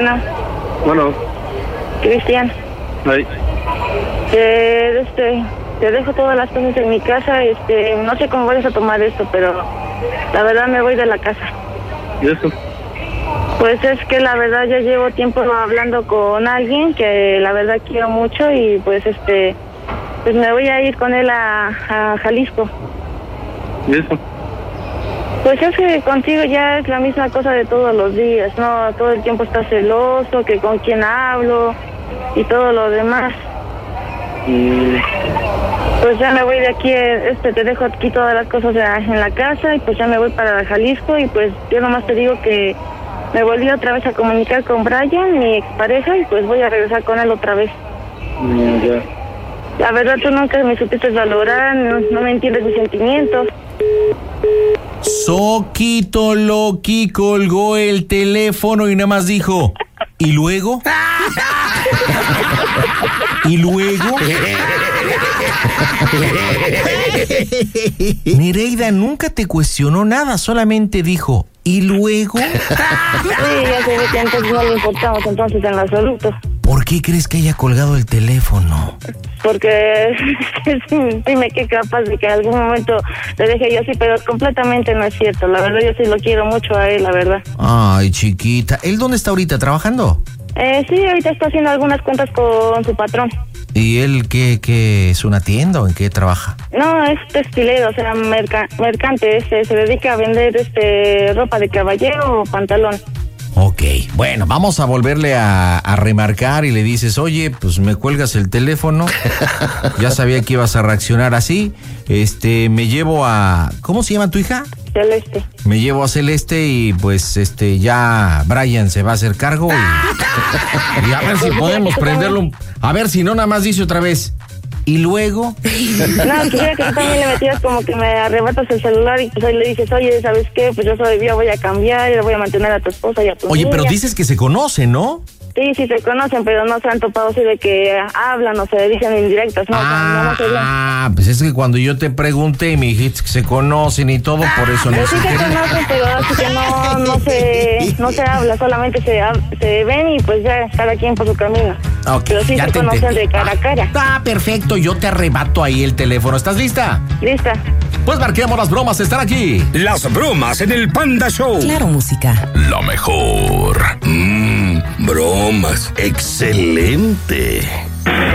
Bueno. Cristian. Ahí. Te dejo todas las cosas en mi casa, no sé cómo vayas a tomar esto, pero la verdad me voy de la casa. ¿Y eso? Pues es que la verdad ya llevo tiempo hablando con alguien que la verdad quiero mucho y pues pues me voy a ir con él a Jalisco. ¿Y eso? Pues es que contigo ya es la misma cosa de todos los días, ¿no? Todo el tiempo estás celoso, que con quién hablo y todo lo demás. Pues ya me voy de aquí, te dejo aquí todas las cosas en la casa y pues ya me voy para Jalisco y pues yo nomás te digo que me volví otra vez a comunicar con Brian, mi expareja, y pues voy a regresar con él otra vez. Ya. La verdad tú nunca me supiste valorar, no me entiendes mis sentimientos. Soquito Loqui colgó el teléfono y nada más dijo, ¿y luego? ¿Y luego? Nereida nunca te cuestionó nada, solamente dijo, ¿y luego? Sí, ya sé que entonces no le importamos entonces en lo absoluto. ¿Por qué crees que haya colgado el teléfono? Porque sí me quedé capaz de que en algún momento le dejé yo así, pero completamente no es cierto. La verdad yo sí lo quiero mucho a él, la verdad. Ay, chiquita. ¿Él dónde está ahorita? ¿Trabajando? Sí, ahorita está haciendo algunas cuentas con su patrón. ¿Y él qué es una tienda o en qué trabaja? No, es textilero, o sea, mercante. Se dedica a vender ropa de caballero o pantalón. Ok, bueno, vamos a volverle a remarcar y le dices, oye, pues me cuelgas el teléfono, ya sabía que ibas a reaccionar así, me llevo a... ¿Cómo se llama tu hija? Celeste. Me llevo a Celeste y pues ya Brian se va a hacer cargo y a ver si podemos prenderlo, a ver si no nada más dice otra vez. ¿Y luego? No, quisiera que tú también le metías como que me arrebatas el celular y pues ahí le dices, oye, ¿sabes qué? Pues yo voy a cambiar, yo voy a mantener a tu esposa y a tu Oye, niña. pero dices que se conocen, ¿no? Sí, se conocen, pero no se han topado así de que hablan o se dicen indirectas, ¿no? Pues es que cuando yo te pregunté y me dijiste que se conocen y todo, por eso no sí se se conocen, pero así que no se habla, solamente se ven y pues ya cada quien por su camino. Okay, pero sí se conocen de cara a cara. Perfecto, yo te arrebato ahí el teléfono. ¿Estás lista? Lista. Pues marquemos, las bromas están aquí. Las bromas en el Panda Show. Claro, música. Lo mejor. Bromas. Excelente.